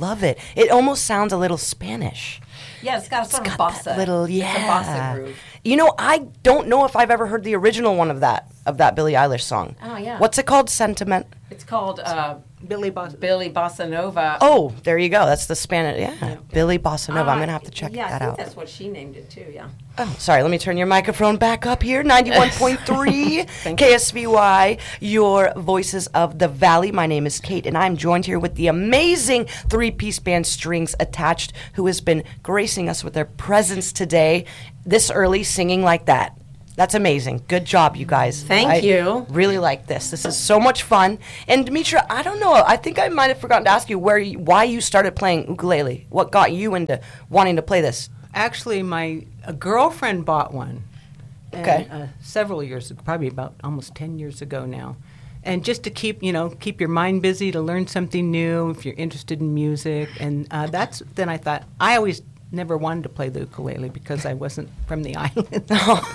love it. It almost sounds a little Spanish. Yeah, it's got a sort of bossa. Little, It's a bossa groove. You know, I don't know if I've ever heard the original one of that Billie Eilish song. Oh, yeah. What's it called? Sentiment? It's called Billy Bossa. Billy Bossa Nova. Oh, there you go. That's the Spanish. Yeah, Billy Bossa Nova. I'm going to have to check that I think out. that's what she named it, too, yeah. Oh, sorry. Let me turn your microphone back up here. 91.3 KSVY, your voices of the valley. My name is Kate, and I'm joined here with the amazing three-piece band Strings Attached, who has been gracing us with their presence today, this early, singing like that. That's amazing. Good job, you guys. Thank you. Really like this. This is so much fun. And Demetra, I don't know. I think I might have forgotten to ask you why you started playing ukulele. What got you into wanting to play this? Actually, a girlfriend bought one. Okay. Several years ago, probably about almost 10 years ago now. And just to keep your mind busy, to learn something new, if you're interested in music. And then I thought, I always never wanted to play the ukulele because I wasn't from the island.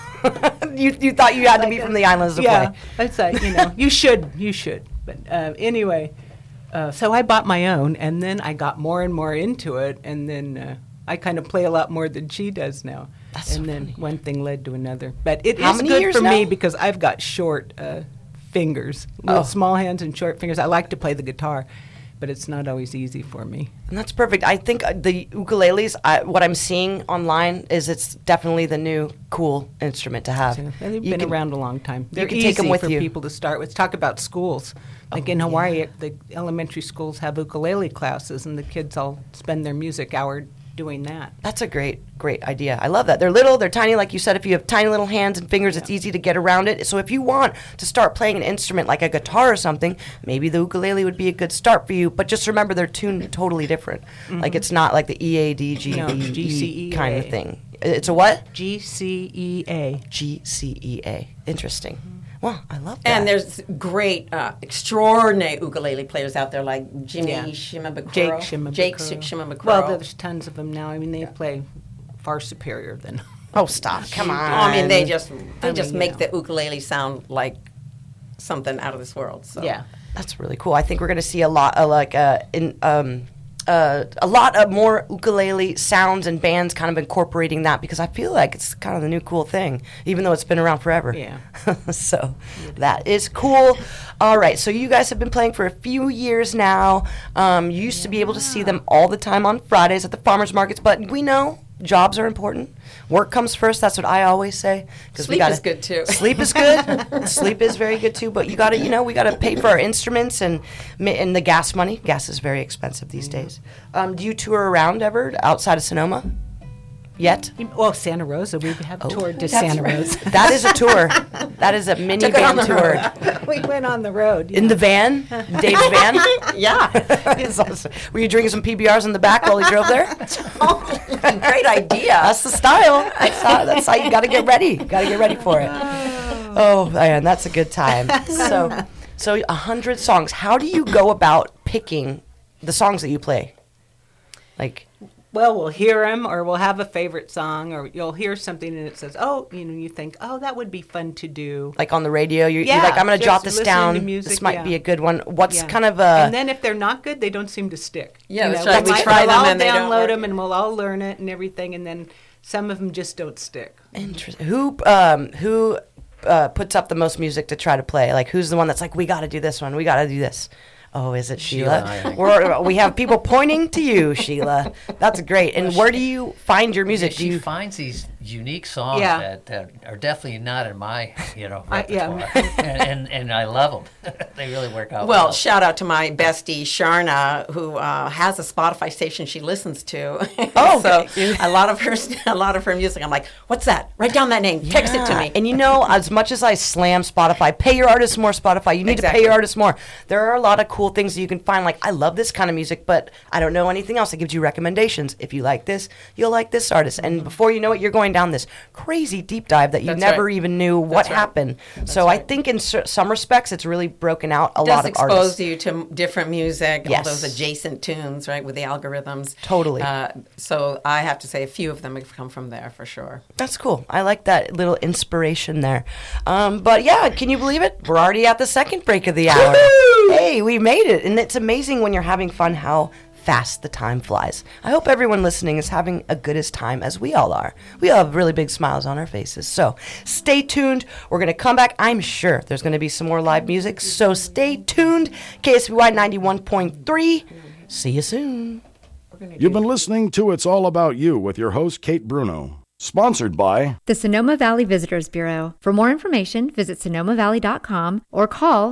You thought you had to be from the islands to play. Yeah, it's like, you should. But anyway, so I bought my own, and then I got more and more into it, and then I kind of play a lot more than she does now. That's and so then funny. one thing led to another. But it How is many good years for me now? because I've got short fingers, little small hands and short fingers. I like to play the guitar, but it's not always easy for me. And that's perfect. I think the ukuleles, what I'm seeing online is it's definitely the new cool instrument to have. So, they've been around a long time. They're can easy take 'em with for you. people to start with. Talk about schools. Like in Hawaii, the elementary schools have ukulele classes, and the kids all spend their music hour doing that. That's a great idea. I love that. They're little, they're tiny. Like you said, if you have tiny little hands and fingers, it's easy to get around it. So if you want to start playing an instrument like a guitar or something, maybe the ukulele would be a good start for you. But just remember, they're tuned totally different. Mm-hmm. Like it's not like the EADGB kind of thing. It's a what? GCEA. GCEA. Interesting. Well, I love that. And there's great, extraordinary ukulele players out there like Jimmy Shimabukuro. Jake Shimabukuro. Well, there's tons of them now. I mean, they play far superior than... Oh, stop. Come on. I mean, they just make the ukulele sound like something out of this world. So. Yeah. That's really cool. I think we're going to see a lot of a lot of more ukulele sounds and bands kind of incorporating that because I feel like it's kind of the new cool thing, even though it's been around forever. Yeah. So that is cool. All right. So you guys have been playing for a few years now. You used to be able to see them all the time on Fridays at the farmers markets, but we know jobs are important. Work comes first. That's what I always say. Sleep is good too. Sleep is good. Sleep is very good too. But you got to, we got to pay for our instruments and the gas money. Gas is very expensive these days. Do you tour around ever outside of Sonoma? Yet? Well, Santa Rosa. We have toured to Santa Rosa. That is a tour. That is a mini van tour. We went on the road. In the van? Dave's van? Yeah. It's awesome. Were you drinking some PBRs in the back while he drove there? Great idea. That's the style. That's how you got to get ready. Got to get ready for it. Oh, man, that's a good time. So 100 songs. How do you go about picking the songs that you play? Well, we'll hear them, or we'll have a favorite song, or you'll hear something and it says, you think, that would be fun to do. Like on the radio, you're like, I'm going to jot this down. Music, this might be a good one. What's kind of a... And then if they're not good, they don't seem to stick. Yeah, that's right. We try them and they don't download them, and we'll all learn it and everything, and then some of them just don't stick. Interesting. Who puts up the most music to try to play? Like, who's the one that's like, we got to do this one, we got to do this? Oh, is it Sheila? We have people pointing to you, Sheila. That's great. And where do you find your music? She finds these unique songs that are definitely not in my, repertoire. And I love them. They really work out well. Shout out to my bestie, Sharna, who has a Spotify station she listens to. Oh, so a lot of her music, I'm like, what's that? Write down that name. Text it to me. And as much as I slam Spotify, pay your artists more, Spotify. You need to pay your artists more. There are a lot of cool things that you can find. Like, I love this kind of music, but I don't know anything else. It gives you recommendations. If you like this, you'll like this artist. And before you know it, you're going down this crazy deep dive that you never even knew what happened. So I think in some respects, it's really broken out a lot of artists. It does expose you to different music, all those adjacent tunes, right, with the algorithms. Totally. So I have to say a few of them have come from there for sure. That's cool. I like that little inspiration there. But yeah, can you believe it? We're already at the second break of the hour. Hey, we made it. And it's amazing when you're having fun how fast the time flies. I hope everyone listening is having a good as time as we all are. We all have really big smiles on our faces. So stay tuned. We're going to come back. I'm sure there's going to be some more live music. So stay tuned. KSVY 91.3. See you soon. You've been listening to It's All About You with your host, Kate Bruno. Sponsored by the Sonoma Valley Visitors Bureau. For more information, visit sonomavalley.com or call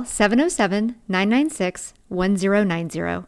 707-996-1090.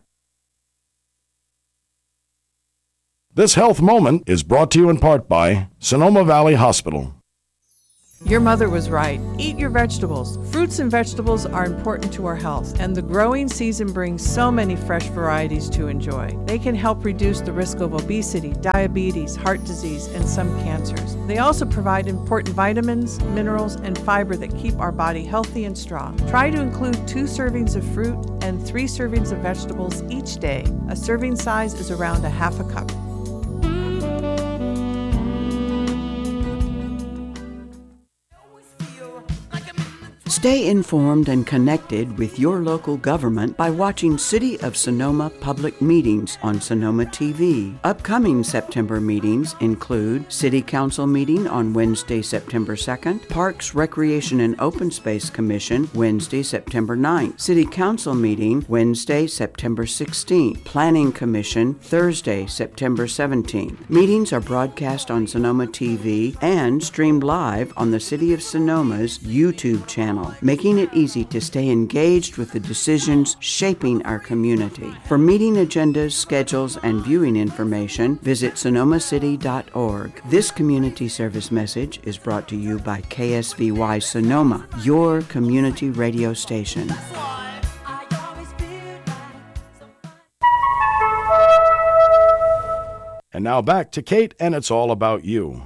This health moment is brought to you in part by Sonoma Valley Hospital. Your mother was right. Eat your vegetables. Fruits and vegetables are important to our health, and the growing season brings so many fresh varieties to enjoy. They can help reduce the risk of obesity, diabetes, heart disease, and some cancers. They also provide important vitamins, minerals, and fiber that keep our body healthy and strong. Try to include 2 servings of fruit and 3 servings of vegetables each day. A serving size is around a half a cup. Stay informed and connected with your local government by watching City of Sonoma public meetings on Sonoma TV. Upcoming September meetings include City Council meeting on Wednesday, September 2nd, Parks, Recreation and Open Space Commission Wednesday, September 9th, City Council meeting Wednesday, September 16th, Planning Commission Thursday, September 17th. Meetings are broadcast on Sonoma TV and streamed live on the City of Sonoma's YouTube channel, making it easy to stay engaged with the decisions shaping our community. For meeting agendas, schedules, and viewing information, visit sonomacity.org. This community service message is brought to you by KSVY Sonoma, your community radio station. And now back to Kate and It's All About You.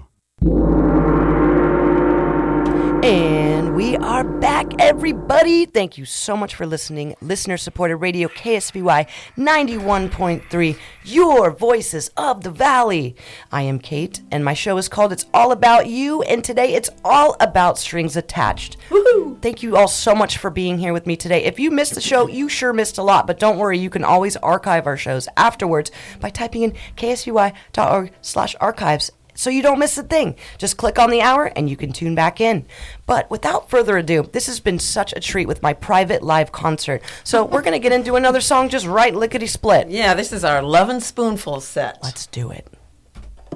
And we are back, everybody. Thank you so much for listening. Listener-supported radio, KSVY 91.3, your voices of the valley. I am Kate, and my show is called It's All About You, and today it's all about strings attached. Woohoo! Thank you all so much for being here with me today. If you missed the show, you sure missed a lot, but don't worry, you can always archive our shows afterwards by typing in ksvy.org/archives. So you don't miss a thing. Just click on the hour and you can tune back in. But without further ado, this has been such a treat with my private live concert. So we're going to get into another song just right lickety-split. Yeah, this is our Lovin' Spoonful set. Let's do it.